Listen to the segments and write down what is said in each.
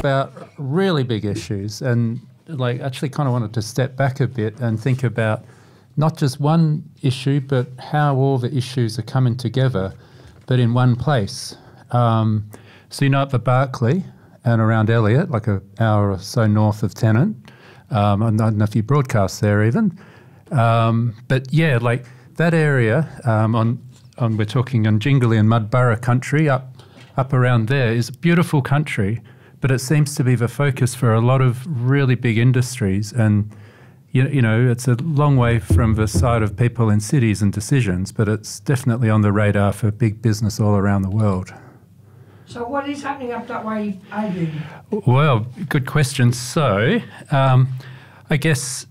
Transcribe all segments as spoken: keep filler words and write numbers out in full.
about really big issues, and like actually kind of wanted to step back a bit and think about not just one issue, but how all the issues are coming together, but in one place. Um, so you know, up at Barkly and around Elliot, like an hour or so north of Tennant. Um, I don't know if you broadcast there even, um, but yeah, like that area um, on on we're talking on Jingally and Mudburra country up up around there is a beautiful country, but it seems to be the focus for a lot of really big industries. And, you, you know, it's a long way from the side of people in cities and decisions, but it's definitely on the radar for big business all around the world. So what is happening up that way, Adrian? Well, good question. So um, I guess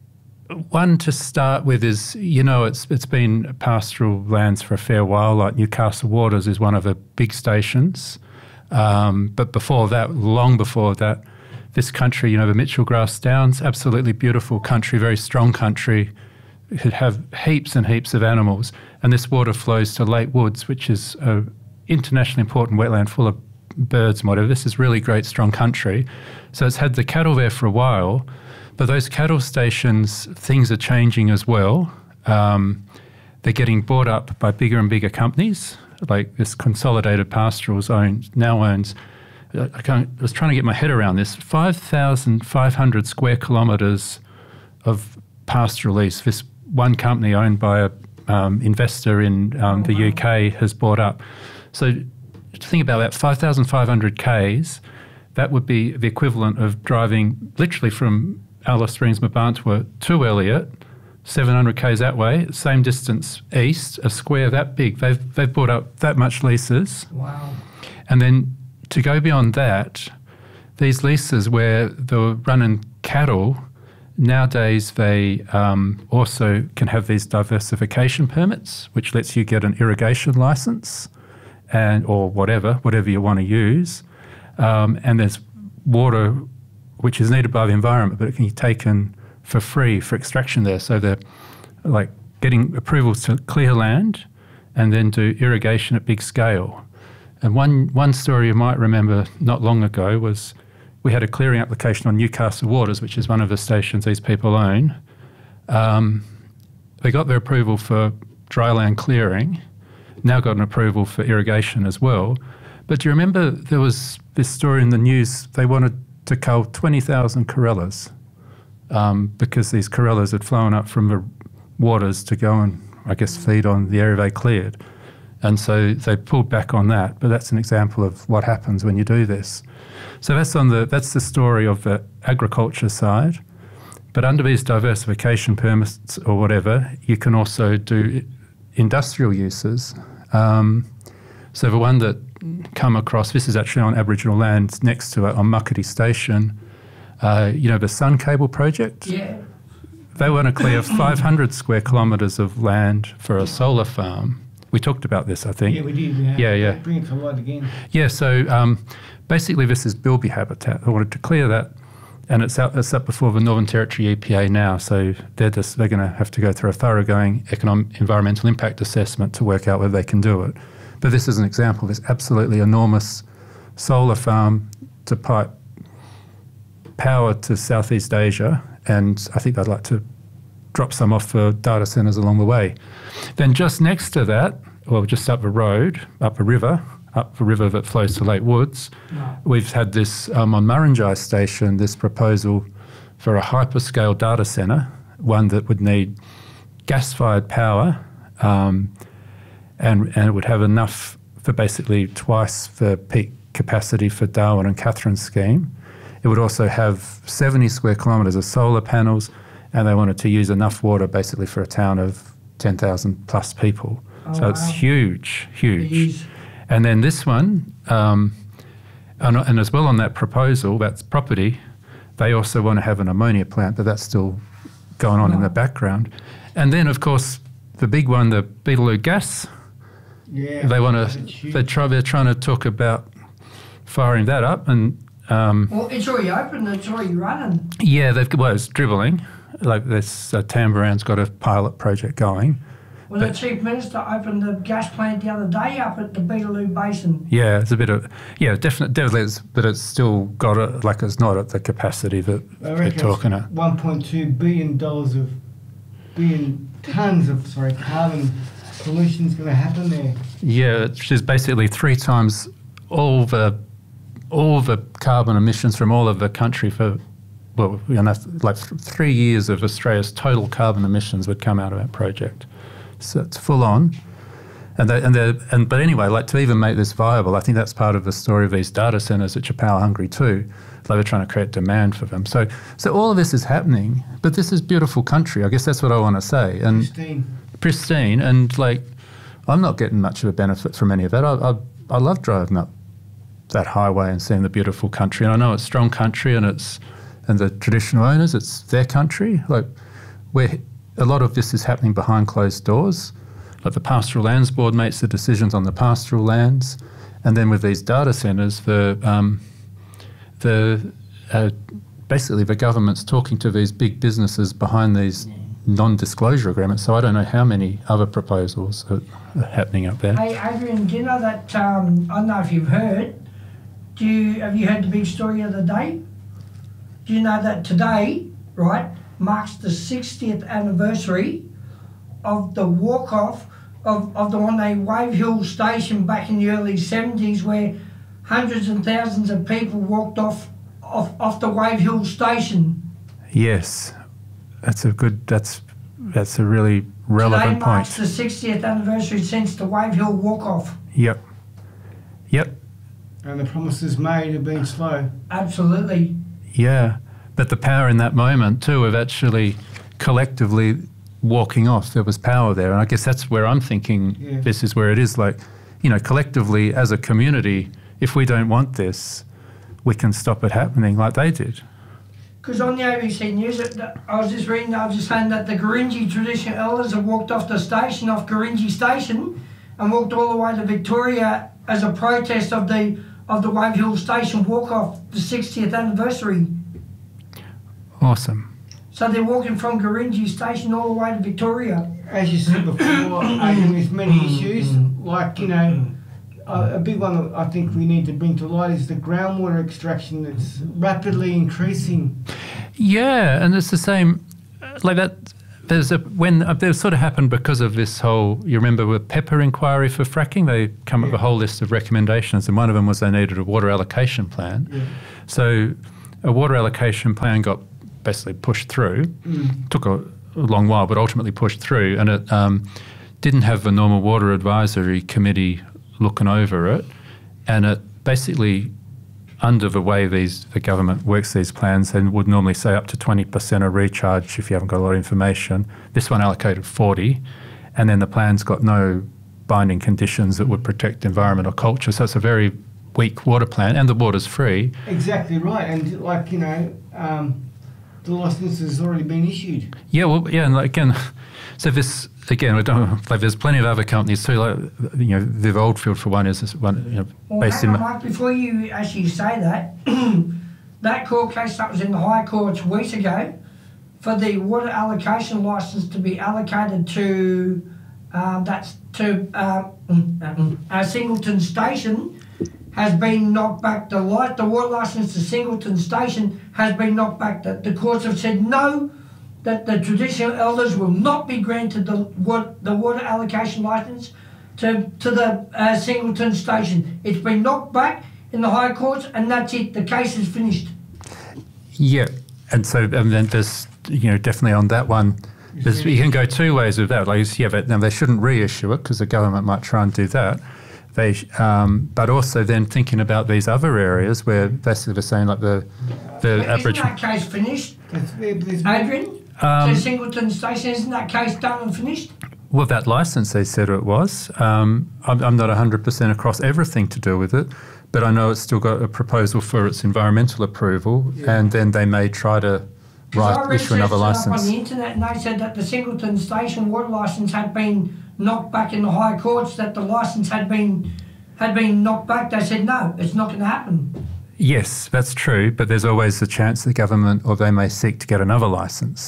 one to start with is, you know, it's it's been pastoral lands for a fair while. Like Newcastle Waters is one of the big stations. Um, but before that, long before that, this country, you know, the Mitchell Grass Downs, absolutely beautiful country, very strong country. It have heaps and heaps of animals. And this water flows to Lake Woods, which is an internationally important wetland full of birds and whatever. This is really great, strong country. So it's had the cattle there for a while. But those cattle stations, things are changing as well. Um, they're getting bought up by bigger and bigger companies. Like this Consolidated Pastorals owns, now owns, I, can't, I was trying to get my head around this, five thousand five hundred square kilometres of pastoral lease. This one company owned by an um, investor in um, the U K has bought up. So to think about that, five thousand five hundred kays, that would be the equivalent of driving literally from Alice Springs, Mabantwa to Elliot, seven hundred kays that way, same distance east, a square that big. They've they've bought up that much leases. Wow. And then to go beyond that, these leases where they're running cattle, nowadays they um, also can have these diversification permits, which lets you get an irrigation license and or whatever, whatever you want to use. Um, and there's water which is needed by the environment, but it can be taken for free for extraction there. So they're like getting approvals to clear land and then do irrigation at big scale. And one, one story you might remember not long ago was we had a clearing application on Newcastle Waters, which is one of the stations these people own. Um, they got their approval for dry land clearing, now got an approval for irrigation as well. But do you remember there was this story in the news, they wanted to cull twenty thousand corellas um, because these corellas had flown up from the waters to go and, I guess, feed on the area they cleared. And so they pulled back on that. But that's an example of what happens when you do this. So that's on the that's the story of the agriculture side. But under these diversification permits or whatever, you can also do industrial uses. Um, so the one that come across, this is actually on Aboriginal land next to it on Muckaty Station, uh, you know, the Sun Cable project? Yeah. They want to clear five hundred square kilometres of land for a solar farm. We talked about this, I think. Yeah, we did. Yeah, yeah. yeah. Bring it to light again. Yeah, so um, basically this is bilby habitat. I wanted to clear that, and it's out, it's up before the Northern Territory E P A now, so they're just they're going to have to go through a thoroughgoing economic environmental impact assessment to work out whether they can do it. But this is an example of this absolutely enormous solar farm to pipe power to Southeast Asia, and I think they'd like to drop some off for data centres along the way. Then just next to that, well, just up the road, up a river, up the river that flows to Lake Woods, Wow. we've had this um, on Murringi Station, this proposal for a hyperscale data centre, one that would need gas-fired power, um, and, and it would have enough for basically twice the peak capacity for Darwin and Catherine's scheme. It would also have seventy square kilometres of solar panels, and they wanted to use enough water basically for a town of ten thousand plus people. Oh, so it's wow. huge, huge. It is. And then this one, um, and, and as well on that proposal, that's property, they also want to have an ammonia plant, but that's still going on Wow. in the background. And then, of course, the big one, the Beetaloo gas, Yeah. they want that's to, huge. they try, they're trying to talk about firing that up. And um, Well, it's already open, it's already running. yeah, they've well, it's dribbling. Like this, uh, Tambourin's got a pilot project going, Well, But- the Chief Minister opened the gas plant the other day up at the Beetaloo Basin. Yeah, it's a bit of yeah, definitely, definitely, it's, but it's still got a, like it's not at the capacity that I they're reckon talking at. one point two billion dollars of billion tons of sorry carbon pollution is going to happen there. Yeah, which is basically three times all the all the carbon emissions from all of the country for well, you know, like th- three years of Australia's total carbon emissions would come out of that project. So it's full on. And they, and they and but anyway, like to even make this viable, I think that's part of the story of these data centers, which are power hungry too. Like they're trying to create demand for them. So so all of this is happening, but this is beautiful country. I guess that's what I want to say. And Christine. pristine, and like I'm not getting much of a benefit from any of that. I I, I love driving up that highway and seeing the beautiful country. And I know it's strong country, and it's and the traditional owners, it's their country. Like where a lot of this is happening behind closed doors. Like the Pastoral Lands Board makes the decisions on the pastoral lands, and then with these data centres, the um, the uh, basically the government's talking to these big businesses behind these non-disclosure agreements. So I don't know how many other proposals are, are happening up there. Hey, Adrian, do you know that, um, I don't know if you've heard, do you, have you heard the big story of the day? Do you know that today, right, marks the sixtieth anniversary of the walk-off of, of the Wandai Wave Hill station back in the early seventies, where hundreds and thousands of people walked off off, off the Wave Hill station. Yes, that's a good. That's that's a really relevant Today marks point. the sixtieth anniversary since the Wave Hill walk-off. Yep, yep, And the promises made have been slow. Absolutely. yeah. But the power in that moment too of actually collectively walking off, there was power there, and I guess that's where I'm thinking. Yeah. This is where it is like, you know, collectively as a community, if we don't want this, we can stop it happening like they did. Because on the A B C News, it, I was just reading, I was just saying that the Gurindji traditional elders have walked off the station, off Gurindji Station, and walked all the way to Victoria as a protest of the of the Wave Hill Station walk-off, the sixtieth anniversary. Awesome. So they're walking from Gurindji Station all the way to Victoria. As you said before, Adrian, there's many issues, like, you know, a, a big one that I think we need to bring to light is the groundwater extraction that's rapidly increasing. Yeah, and it's the same, uh, like that. There's a when uh, that sort of happened because of this whole. You remember with Pepper inquiry for fracking, they come up with a whole list of recommendations, and one of them was they needed a water allocation plan. Yeah. So, a water allocation plan got basically pushed through. Mm. Took a, a long while, but ultimately pushed through, and it um, didn't have the normal water advisory committee looking over it, and it basically, under the way these the government works these plans, and would normally say up to twenty percent of recharge if you haven't got a lot of information. This one allocated forty, and then the plan's got no binding conditions that would protect environment or culture. So it's a very weak water plan, and the water's free. Exactly right, and like, you know, um, the licence has already been issued. Yeah, well, yeah, and like, again, so this again, we don't like. There's plenty of other companies too. Like, you know, Viv Oldfield for one is this one, you know, Well, based hang in. on, Mike, before you actually say that, that court case that was in the High Court weeks ago, for the water allocation licence to be allocated to, um, that's to uh, uh, Singleton Station, has been knocked back. The light, the water licence to Singleton Station has been knocked back. The, the courts have said no, that the traditional elders will not be granted the water, the water allocation licence to to the uh, Singleton Station. It's been knocked back in the High Courts, and that's it. The case is finished. Yeah, and so and then there's you know definitely on that one, there's, you can go two ways with that. Like yeah, but now they shouldn't reissue it because the government might try and do that. They, um, but also then thinking about these other areas where basically they're saying like the the Isn't Aboriginal. that case finished, There's, there's, Adrian? Um, to Singleton Station, isn't that case done and finished? Well, that licence they said it was. Um, I'm, I'm not one hundred percent across everything to do with it, but I know it's still got a proposal for its environmental approval, Yeah. and then they may try to 'Cause I write, issue another researched it up on licence. the internet, and they said that the Singleton Station water licence had been knocked back in the High Courts. That the licence had been had been knocked back. They said no, it's not going to happen. Yes, that's true, but there's always the chance the government or they may seek to get another licence.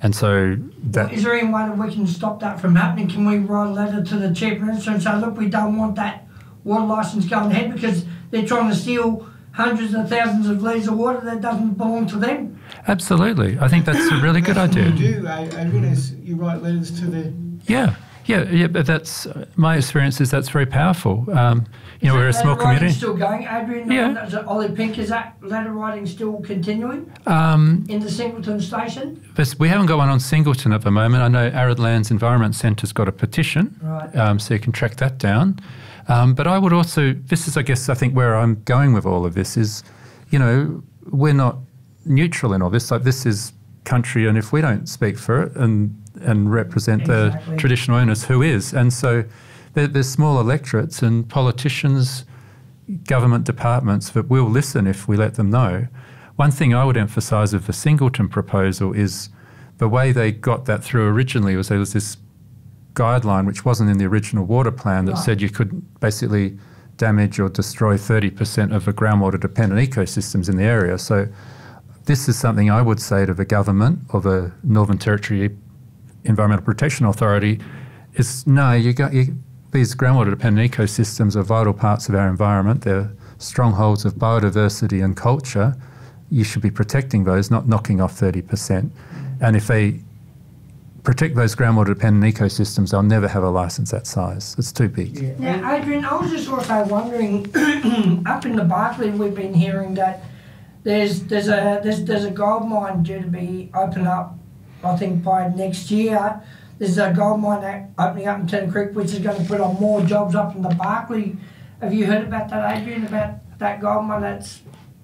And so that... Well, is there any way that we can stop that from happening? Can we write a letter to the Chief Minister and say, look, we don't want that water licence going ahead because they're trying to steal hundreds of thousands of litres of water that doesn't belong to them? Absolutely. I think that's a really good idea. You do, Adrian, is you write letters to the... Yeah, yeah, yeah. But that's my experience is that's very powerful. Um, you know, we're a small community. Is still going, Adrian? Yeah. Is it Ollie Pink, is that letter writing still continuing Um, in the Singleton station? but we haven't got one on Singleton at the moment. I know Arid Lands Environment Centre's got a petition, Right. um, so you can track that down. Um, but I would also, this is, I guess, I think where I'm going with all of this is, you know, we're not neutral in all this. Like, this is country, and if we don't speak for it and and represent Exactly. the traditional owners, who is? And so there, there's small electorates and politicians, government departments that will listen if we let them know. One thing I would emphasise with the Singleton proposal is the way they got that through originally was there was this guideline which wasn't in the original water plan that Right. said you could basically damage or destroy thirty percent of the groundwater dependent ecosystems in the area. So this is something I would say to the government or the Northern Territory Environmental Protection Authority is no, you got you, these groundwater dependent ecosystems are vital parts of our environment. They're strongholds of biodiversity and culture. You should be protecting those, not knocking off thirty percent. And if they protect those groundwater dependent ecosystems, they'll never have a licence that size. It's too big. Yeah. Now, Adrian, I was just also wondering, up in the Barkly, we've been hearing that there's there's a there's there's a gold mine due to be opened up, I think by next year. There's a gold mine that opening up in Tennant Creek, which is going to put on more jobs up in the Barkly. Have you heard about that, Adrian? About that gold mine that's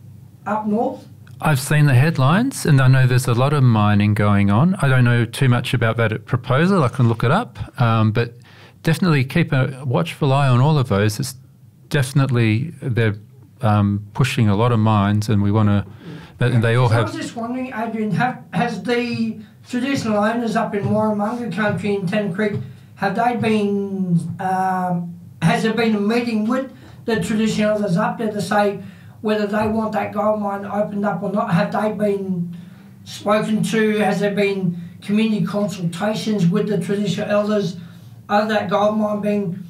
up north? I've seen the headlines, and I know there's a lot of mining going on. I don't know too much about that proposal. I can look it up, um, but definitely keep a watchful eye on all of those. It's definitely they're um, pushing a lot of mines, and we want to. And they all so have. I was just wondering, Adrian, have, has the traditional owners up in Warramunga country in Tennant Creek, have they been? Um, has there been a meeting with the traditional owners up there to say whether they want that gold mine opened up or not? Have they been spoken to? Has there been community consultations with the traditional elders of that gold mine being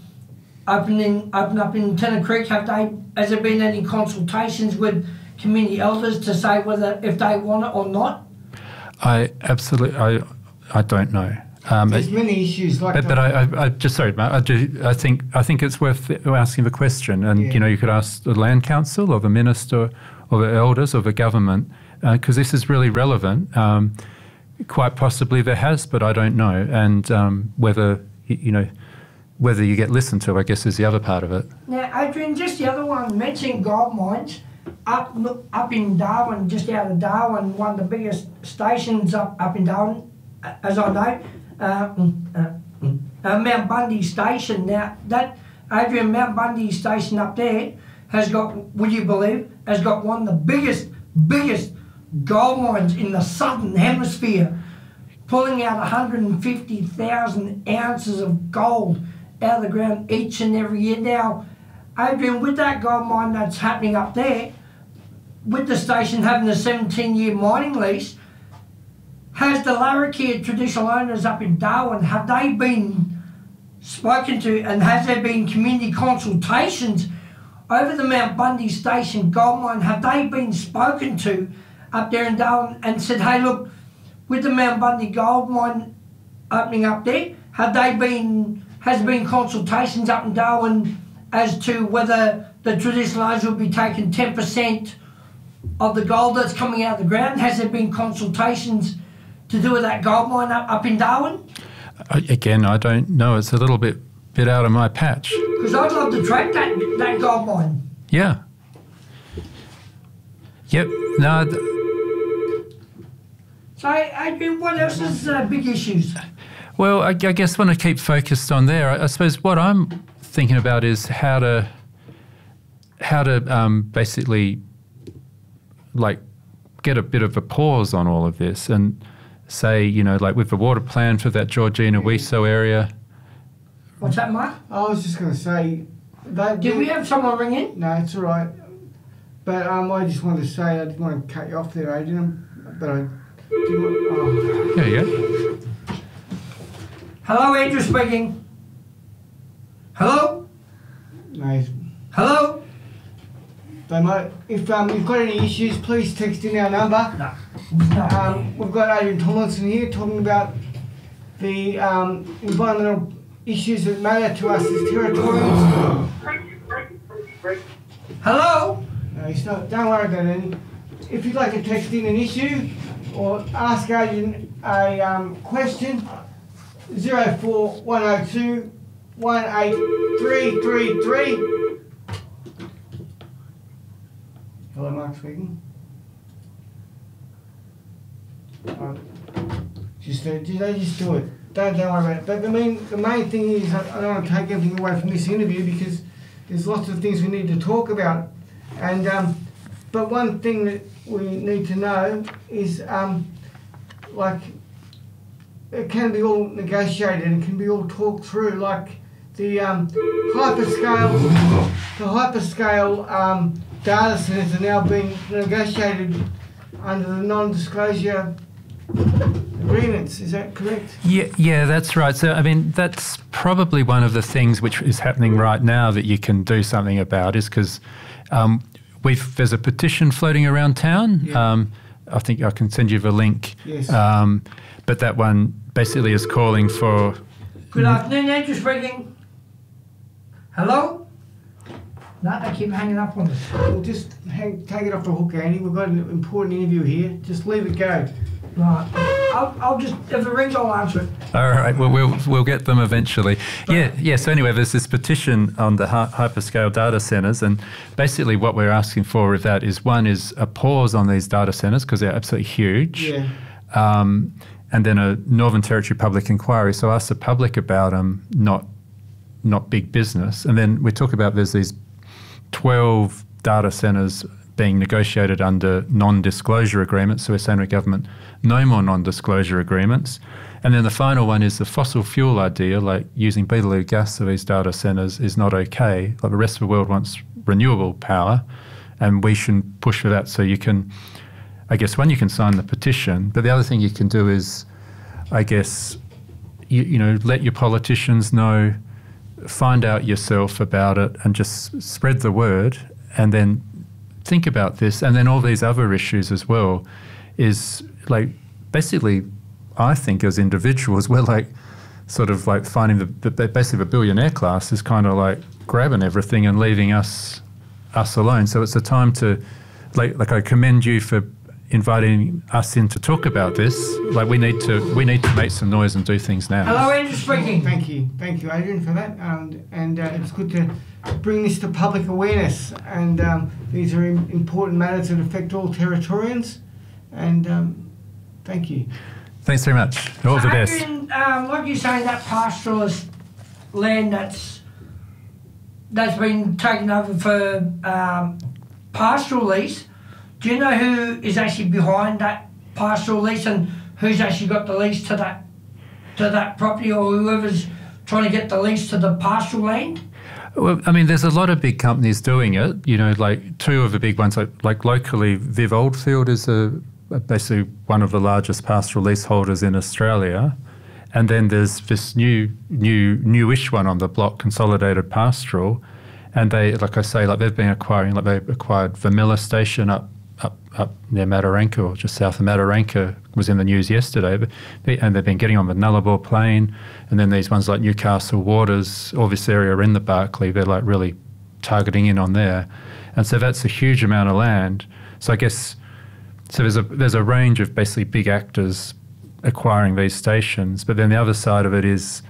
opening open up in Tennant Creek? Have they? Has there been any consultations with community elders to say whether if they want it or not? I absolutely. I I don't know. Um, There's many issues like But, but I, I, I just sorry, Matt, I do. I think I think it's worth asking the question, and Yeah. you know, you could ask the land council or the minister or the elders or the government, because uh, this is really relevant. Um, quite possibly there has, but I don't know, and um, whether you know whether you get listened to, I guess, is the other part of it. Now, Adrian, just the other one, mentioning gold mines, up up in Darwin, just out of Darwin, one of the biggest stations up, up in Darwin, as I know, uh, uh, uh, Mount Bundy Station. Now, that, Adrian, Mount Bundy Station up there has got, would you believe, has got one of the biggest, biggest gold mines in the southern hemisphere, pulling out one hundred fifty thousand ounces of gold out of the ground each and every year. Now, Adrian, with that gold mine that's happening up there, with the station having a seventeen year mining lease, has the Larrakia traditional owners up in Darwin, have they been spoken to, and has there been community consultations over the Mount Bundy Station gold mine? Have they been spoken to up there in Darwin and said, hey, look, with the Mount Bundy gold mine opening up there, have they been, has there been consultations up in Darwin as to whether the traditional owners will be taking ten percent of the gold that's coming out of the ground? Has there been consultations to do with that gold mine up, up in Darwin? I, again, I don't know. It's a little bit bit out of my patch. Because I'd love to track that, that gold mine. Yeah. Yep. No. Th- So, Adrian, what else is uh, big issues? Well, I, I guess I want to keep focused on there. I, I suppose what I'm thinking about is how to how to um, basically like get a bit of a pause on all of this and say, you know, like with the water plan for that Georgina Wieso area. What's that, Mark? I was just going to say, they, Did we have someone ring in? No, it's all right. But um, I just wanted to say, I didn't want to cut you off there, Adrian, but I, Do you want, oh. There you go. Hello, Andrew speaking. Hello? No, Hello? they might, if um, you've got any issues, please text in our number. No. No. Um, we've got Adrian Tomlinson here talking about the um, environmental issues that matter to us as Territorians. Hello? No, it's not, don't worry about it. If you'd like to text in an issue or ask Adrian a um, question, zero four one zero two one eight three three three. Hello, Mark speaking. Uh, just, uh, just, uh, just do it. Don't, don't worry about it. But the main, the main thing is, I, I don't want to take anything away from this interview because there's lots of things we need to talk about. And um, but one thing that we need to know is, um, like, it can be all negotiated and can be all talked through. Like the um, hyperscale, the hyperscale um, data centers are now being negotiated under the non-disclosure agreements. Is that correct? Yeah, yeah, that's right. So, I mean, that's probably one of the things which is happening right now that you can do something about is because um, we've there's a petition floating around town. Yeah. Um, I think I can send you the link. Yes. Um, but that one basically is calling for... Good afternoon, Andrew speaking. Hello? No, they keep hanging up on us. We'll just hang, take it off the hook, Andy. We've got an important interview here. Just leave it go. Right. I'll, I'll just, if it rings, I'll answer it. All right, well, we'll we'll get them eventually. Yeah, yeah. So anyway, there's this petition on the hy- hyperscale data centers, and basically what we're asking for with that is one is a pause on these data centers because they're absolutely huge, Yeah. um, and then a Northern Territory public inquiry. So ask the public about them, not not big business. And then we talk about there's these twelve data centers being negotiated under non-disclosure agreements. So we're saying to the government, no more non-disclosure agreements. And then the final one is the fossil fuel idea, like using Beetaloo gas for these data centres is not okay. Like the rest of the world wants renewable power, and we should push for that. So you can, I guess, one, you can sign the petition, but the other thing you can do is, I guess, you, you know, let your politicians know, find out yourself about it and just spread the word, and then think about this. And then all these other issues as well is like basically I think as individuals we're like sort of like finding the, the basically the billionaire class is kind of like grabbing everything and leaving us us alone. So it's a time to like like I commend you for inviting us in to talk about this. Like we need to we need to make some noise and do things now. Hello, Andrew speaking. Thank you. Thank you, Adrian, for that. Um, and uh, it's good to bring this to public awareness. And um, these are im- important matters that affect all Territorians. And um, thank you. Thanks very much. All So, the best. Adrian, um, like you're saying, that pastoralist land that's that's been taken over for um, pastoral lease. Do you know who is actually behind that pastoral lease and who's actually got the lease to that to that property, or whoever's trying to get the lease to the pastoral land? Well, I mean, there's a lot of big companies doing it. You know, like two of the big ones, like, like locally, Viv Oldfield is a, basically one of the largest pastoral leaseholders in Australia. And then there's this new, new, newish one on the block, Consolidated Pastoral. And they, like I say, like they've been acquiring, like they acquired Vermilla Station up up up near Mataranka, or just south of Mataranka, was in the news yesterday. But they, and they've been getting on the Nullarbor Plain, and then these ones like Newcastle Waters, all this area in the Barkly, they're like really targeting in on there, and so that's a huge amount of land. So I guess so. There's a there's a range of basically big actors acquiring these stations, but then the other side of it is.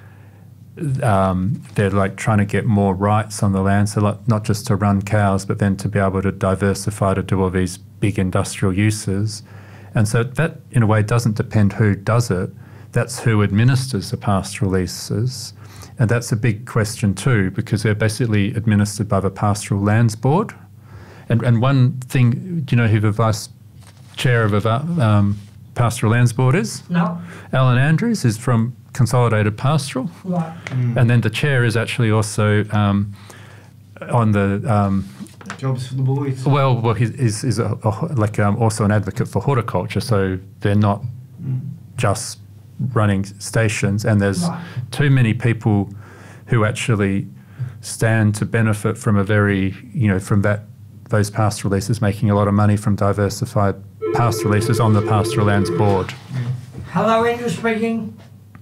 Um, they're like trying to get more rights on the land, so like not just to run cows, but then to be able to diversify to do all these big industrial uses. And so that, in a way, doesn't depend who does it. That's who administers the pastoral leases. And that's a big question too, because they're basically administered by the Pastoral Lands Board. And and one thing, do you know who the vice chair of the um, Pastoral Lands Board is? No. Alan Andrews is from Consolidated Pastoral. Right. Mm. And then the chair is actually also um, on the um, Jobs for the boys. Well, well, he's is is a, a, like um, also an advocate for horticulture, so they're not mm. just running stations, and there's right. too many people who actually stand to benefit from a very, you know, from that those pastoral leases, making a lot of money from diversified pastoral leases on the Pastoral Lands Board. Hello, Andrew speaking.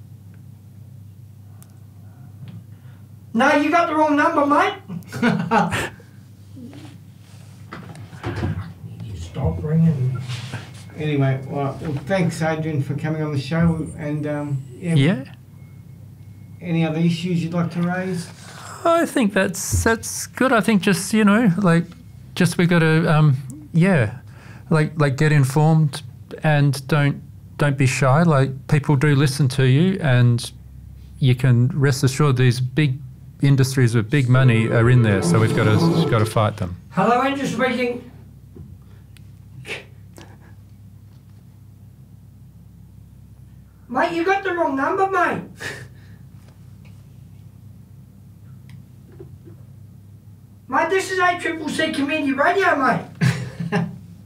No, you got the wrong number, mate. You stop ringing. Anyway, well, well, thanks, Adrian, for coming on the show. And um, yeah, yeah. Any other issues you'd like to raise? I think that's that's good. I think just, you know, like, just we got to, um, yeah, like like get informed and don't don't be shy. Like, people do listen to you, and you can rest assured these big industries with big money are in there. So we've got to got to fight them. Hello, Andrew speaking. Mate, you got the wrong number, mate. Mate, this is A C C C Community Radio, mate.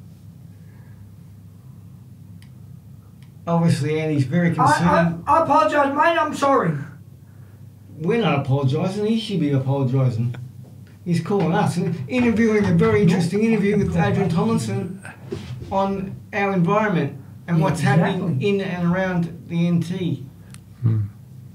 Obviously, Andy's very concerned. I, I, I apologise, mate, I'm sorry. We're not apologising, he should be apologising. He's calling us and interviewing a very interesting interview with Adrian Tomlinson on our environment and yeah, what's exactly. happening in and around the N T. Hmm.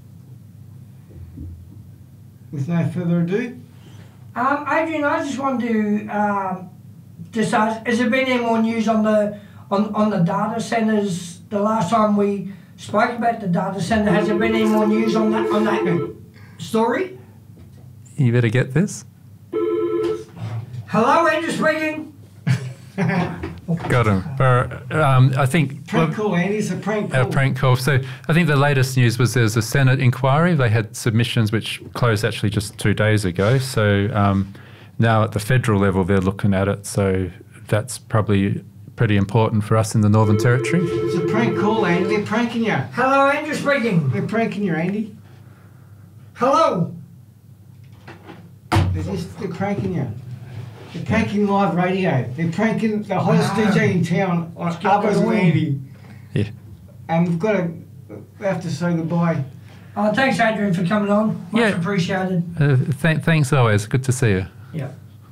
With no further ado. Um, Adrian, I just wanted to um, just ask, has there been any more news on the on, on the data centres? The last time we spoke about the data centre, has there been any more news on that on that story? You better get this. Hello, Andrew speaking. Got him. Uh, um, I think prank well, call, Andy. It's a prank call. A prank call. So I think the latest news was there's a Senate inquiry. They had submissions which closed actually just two days ago. So um, now at the federal level they're looking at it. So that's probably pretty important for us in the Northern Territory. It's a prank call, Andy. They're pranking you. Hello, Andrew speaking. They're pranking you, Andy. Hello. They're just they're pranking you. They're pranking live radio. They're pranking the hottest ah, D J in town on Arbos and Andy. Yeah. And we've got to we have to say goodbye. Oh, thanks, Adrian, for coming on. Much yeah. appreciated. Uh, th thanks always. Good to see you. Yeah.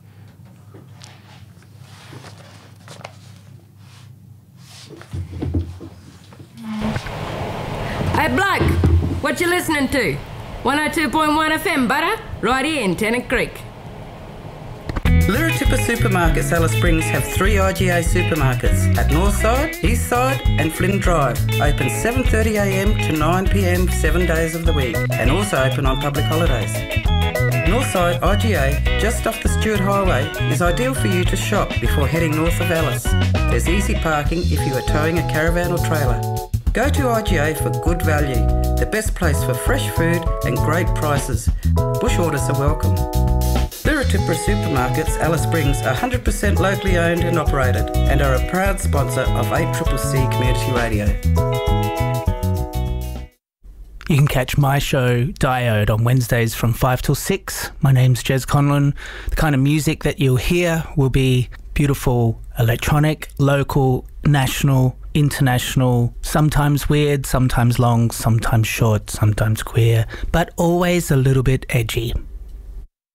Hey, bloke, what you listening to? one oh two point one F M, butter? Right here in Tennant Creek. Lirratippa Supermarkets Alice Springs have three I G A supermarkets at Northside, Eastside and Flynn Drive. Open seven thirty a m to nine p m seven days of the week and also open on public holidays. Northside I G A, just off the Stewart Highway, is ideal for you to shop before heading north of Alice. There's easy parking if you are towing a caravan or trailer. Go to I G A for good value, the best place for fresh food and great prices. Bush orders are welcome. Lirratippa Supermarkets Alice Springs are one hundred percent locally owned and operated and are a proud sponsor of eight C C C Community Radio. You can catch my show Diode on Wednesdays from five till six. My name's Jez Conlon. The kind of music that you'll hear will be beautiful electronic, local, national, international, sometimes weird, sometimes long, sometimes short, sometimes queer, but always a little bit edgy.